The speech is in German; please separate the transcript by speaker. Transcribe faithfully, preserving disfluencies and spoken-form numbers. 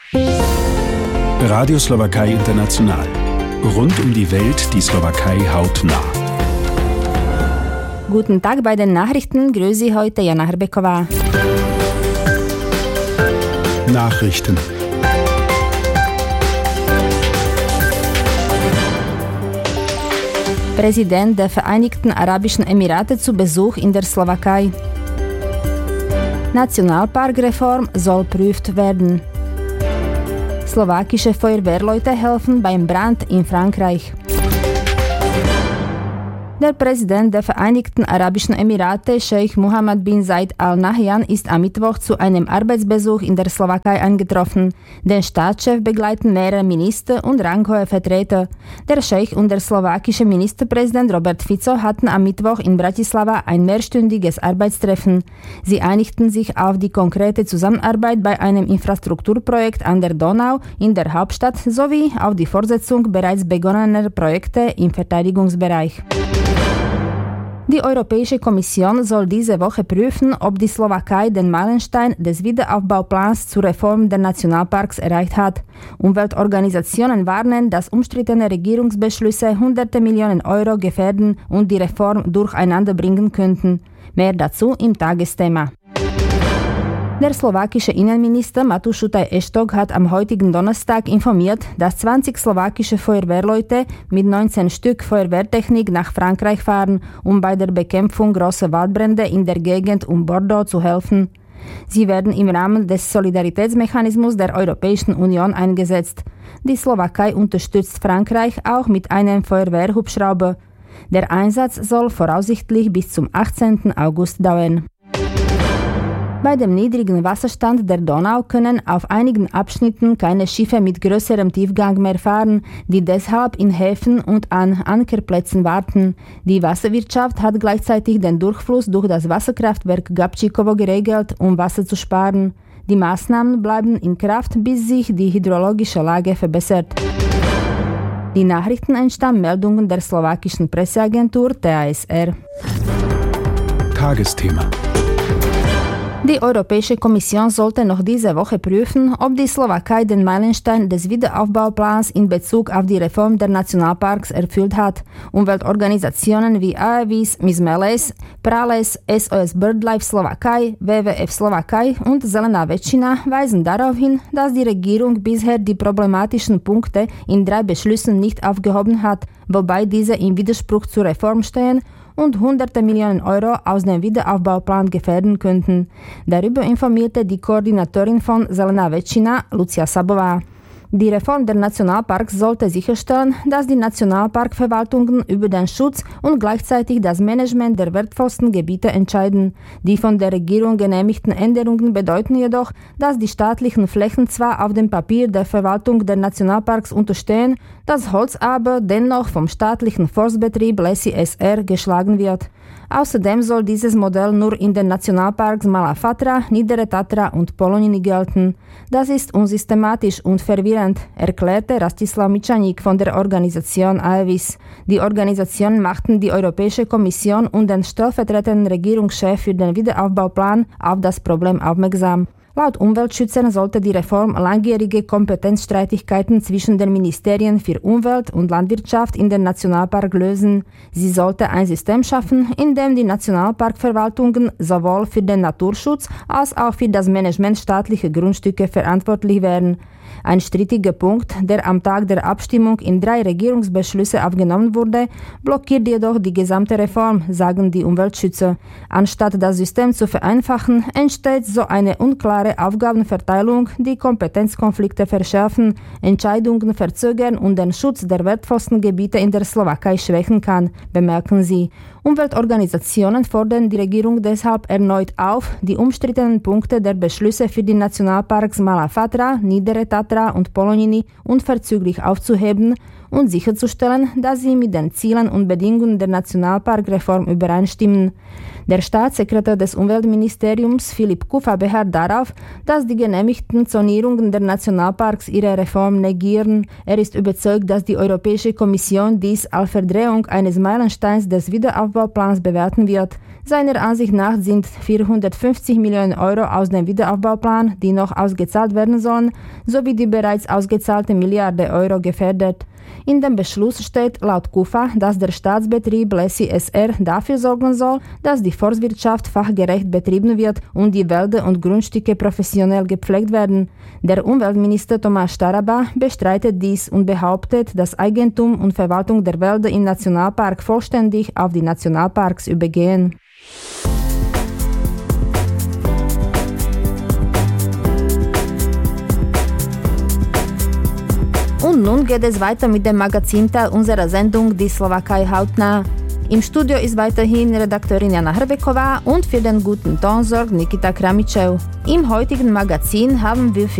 Speaker 1: Radio Slowakei International. Rund um die Welt die Slowakei hautnah.
Speaker 2: Guten Tag bei den Nachrichten. Grüße heute Jana Hrbeková.
Speaker 1: Nachrichten.
Speaker 2: Präsident der Vereinigten Arabischen Emirate zu Besuch in der Slowakei. Nationalparkreform soll prüft werden. Slowakische Feuerwehrleute helfen beim Brand in Frankreich. Der Präsident der Vereinigten Arabischen Emirate, Scheich Mohammed bin Zayed Al Nahyan, ist am Mittwoch zu einem Arbeitsbesuch in der Slowakei eingetroffen. Den Staatschef begleiten mehrere Minister und ranghohe Vertreter. Der Scheich und der slowakische Ministerpräsident Robert Fico hatten am Mittwoch in Bratislava ein mehrstündiges Arbeitstreffen. Sie einigten sich auf die konkrete Zusammenarbeit bei einem Infrastrukturprojekt an der Donau in der Hauptstadt sowie auf die Fortsetzung bereits begonnener Projekte im Verteidigungsbereich. Die Europäische Kommission soll diese Woche prüfen, ob die Slowakei den Meilenstein des Wiederaufbauplans zur Reform der Nationalparks erreicht hat. Umweltorganisationen warnen, dass umstrittene Regierungsbeschlüsse hunderte Millionen Euro gefährden und die Reform durcheinander bringen könnten. Mehr dazu im Tagesthema. Der slowakische Innenminister Matúš Šutaj Eštok hat am heutigen Donnerstag informiert, dass zwanzig slowakische Feuerwehrleute mit neunzehn Stück Feuerwehrtechnik nach Frankreich fahren, um bei der Bekämpfung großer Waldbrände in der Gegend um Bordeaux zu helfen. Sie werden im Rahmen des Solidaritätsmechanismus der Europäischen Union eingesetzt. Die Slowakei unterstützt Frankreich auch mit einem Feuerwehrhubschrauber. Der Einsatz soll voraussichtlich bis zum achtzehnten August dauern. Bei dem niedrigen Wasserstand der Donau können auf einigen Abschnitten keine Schiffe mit größerem Tiefgang mehr fahren, die deshalb in Häfen und an Ankerplätzen warten. Die Wasserwirtschaft hat gleichzeitig den Durchfluss durch das Wasserkraftwerk Gabčíkovo geregelt, um Wasser zu sparen. Die Maßnahmen bleiben in Kraft, bis sich die hydrologische Lage verbessert. Die Nachrichten entstammen Meldungen der slowakischen Presseagentur T A S R.
Speaker 1: Tagesthema.
Speaker 2: Die Europäische Kommission sollte noch diese Woche prüfen, ob die Slowakei den Meilenstein des Wiederaufbauplans in Bezug auf die Reform der Nationalparks erfüllt hat. Umweltorganisationen wie Aevis, Mizmeles, Prales, S O S BirdLife Slowakei, W W F Slowakei und Zelená väčšina weisen darauf hin, dass die Regierung bisher die problematischen Punkte in drei Beschlüssen nicht aufgehoben hat, wobei diese im Widerspruch zur Reform stehen und hunderte Millionen Euro aus dem Wiederaufbauplan gefährden könnten. Darüber informierte die Koordinatorin von Zelená väčšina, Lucia Sabová. Die Reform der Nationalparks sollte sicherstellen, dass die Nationalparkverwaltungen über den Schutz und gleichzeitig das Management der wertvollsten Gebiete entscheiden. Die von der Regierung genehmigten Änderungen bedeuten jedoch, dass die staatlichen Flächen zwar auf dem Papier der Verwaltung der Nationalparks unterstehen, das Holz aber dennoch vom staatlichen Forstbetrieb Lesy S R geschlagen wird. Außerdem soll dieses Modell nur in den Nationalparks Malá Fatra, Niedere Tatra und Poloniny gelten. Das ist unsystematisch und verwirrend, erklärte Rastislav Mičaník von der Organisation Aevis. Die Organisation machten die Europäische Kommission und den stellvertretenden Regierungschef für den Wiederaufbauplan auf das Problem aufmerksam. Laut Umweltschützern sollte die Reform langjährige Kompetenzstreitigkeiten zwischen den Ministerien für Umwelt und Landwirtschaft in den Nationalpark lösen. Sie sollte ein System schaffen, in dem die Nationalparkverwaltungen sowohl für den Naturschutz als auch für das Management staatlicher Grundstücke verantwortlich wären. Ein strittiger Punkt, der am Tag der Abstimmung in drei Regierungsbeschlüsse aufgenommen wurde, blockiert jedoch die gesamte Reform, sagen die Umweltschützer. Anstatt das System zu vereinfachen, entsteht so eine unklare Aufgabenverteilung, die Kompetenzkonflikte verschärfen, Entscheidungen verzögern und den Schutz der wertvollsten Gebiete in der Slowakei schwächen kann, bemerken sie. Umweltorganisationen fordern die Regierung deshalb erneut auf, die umstrittenen Punkte der Beschlüsse für die Nationalparks Malá Fatra, Niedere Tatra und Poloniny unverzüglich aufzuheben und sicherzustellen, dass sie mit den Zielen und Bedingungen der Nationalparkreform übereinstimmen. Der Staatssekretär des Umweltministeriums Filip Kufa beharrt darauf, dass die genehmigten Zonierungen der Nationalparks ihre Reform negieren. Er ist überzeugt, dass die Europäische Kommission dies als Verdrehung eines Meilensteins des Wiederaufbauplans bewerten wird. Seiner Ansicht nach sind vierhundertfünfzig Millionen Euro aus dem Wiederaufbauplan, die noch ausgezahlt werden sollen, sowie die bereits ausgezahlte Milliarde Euro gefährdet. In dem Beschluss steht laut Kufa, dass der Staatsbetrieb Lessi S R dafür sorgen soll, dass die Forstwirtschaft fachgerecht betrieben wird und die Wälder und Grundstücke professionell gepflegt werden. Der Umweltminister Tomáš Taraba bestreitet dies und behauptet, dass Eigentum und Verwaltung der Wälder im Nationalpark vollständig auf die Nationalparks übergehen. Und nun geht es weiter mit dem Magazinteil unserer Sendung Die Slowakei hautnah. Im Studio ist weiterhin Redakteurin Jana Hrbeková und für den guten Ton sorgt Nikita Kramičev. Im heutigen Magazin haben wir für